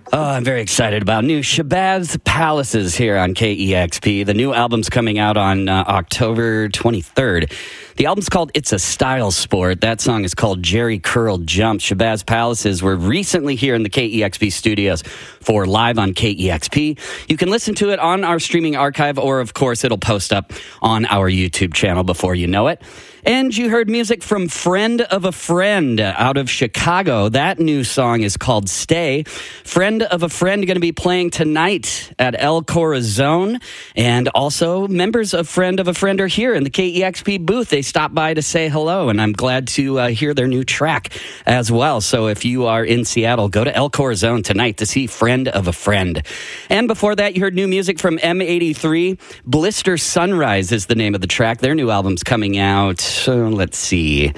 Oh, I'm very excited about new Shabazz Palaces here on KEXP. The new album's coming out on October 23rd. The album's called It's a Style Sport. That song is called Jerry Curl Jump. Shabazz Palaces were recently here in the KEXP studios for Live on KEXP. You can listen to it on our streaming archive, or of course it'll post up on our YouTube channel before you know it. And you heard music from Friend of a Friend out of Chicago. That new song is called Stay. Friend of a Friend going to be playing tonight at El Corazon. And also members of Friend of a Friend are here in the KEXP booth. They stopped by to say hello, and I'm glad to hear their new track as well. So if you are in Seattle, go to El Corazon tonight to see Friend of a Friend. And before that, you heard new music from M83. Blister Sunrise is the name of the track. Their new album's coming out. So let's see.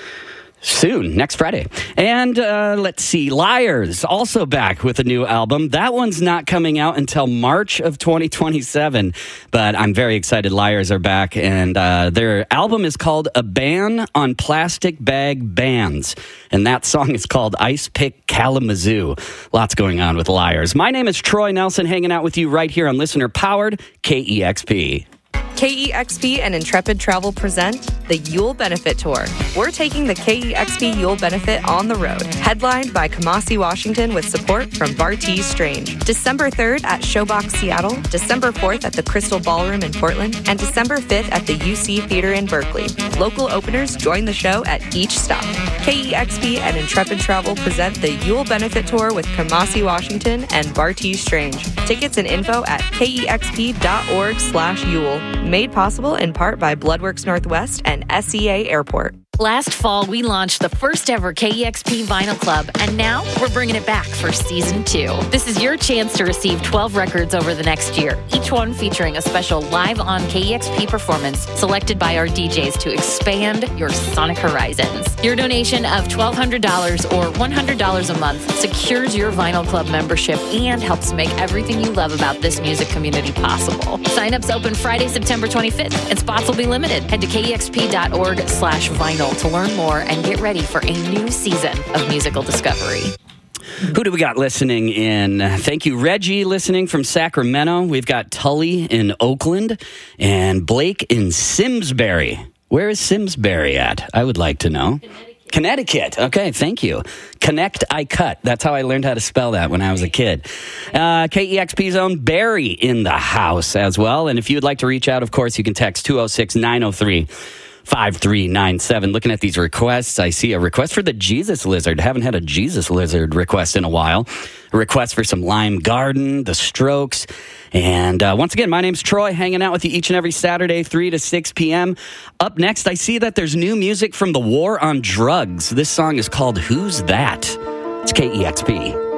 Soon, next Friday. And let's see, Liars, also back with a new album. That one's not coming out until March of 2027, but I'm very excited Liars are back, and their album is called A Ban on Plastic Bag Bans, and that song is called Ice Pick Kalamazoo. Lots going on with Liars. My name is Troy Nelson, hanging out with you right here on listener-powered KEXP. KEXP and Intrepid Travel present the Yule Benefit Tour. We're taking the KEXP Yule Benefit on the road, headlined by Kamasi Washington with support from Bartees Strange. December 3rd at Showbox Seattle, December 4th at the Crystal Ballroom in Portland, and December 5th at the UC Theater in Berkeley. Local openers join the show at each stop. KEXP and Intrepid Travel present the Yule Benefit Tour with Kamasi Washington and Bartees Strange. Tickets and info at kexp.org/Yule. Made possible in part by Bloodworks Northwest and SEA Airport. Last fall, we launched the first ever KEXP Vinyl Club, and now we're bringing it back for Season 2. This is your chance to receive 12 records over the next year, each one featuring a special live on KEXP performance selected by our DJs to expand your sonic horizons. Your donation of $1,200 or $100 a month secures your Vinyl Club membership and helps make everything you love about this music community possible. Sign-ups open Friday, September 25th, and spots will be limited. Head to kexp.org/vinyl to learn more and get ready for a new season of musical discovery. Who do we got listening in? Thank you, Reggie, listening from Sacramento. We've got Tully in Oakland and Blake in Simsbury. Where is Simsbury at? I would like to know. Connecticut. Okay, thank you. Connect, I cut. That's how I learned how to spell that when I was a kid. KEXP's own Barry in the house as well. And if you'd like to reach out, of course, you can text 206-903-5397. Looking at these requests, I see a request for the Jesus Lizard. Haven't had a Jesus Lizard request in a while. A request for some Lime Garden, The Strokes. And once again, my name's Troy, hanging out with you each and every Saturday, 3 to 6 p.m. Up next, I see that there's new music from The War on Drugs. This song is called Who's That? It's KEXP.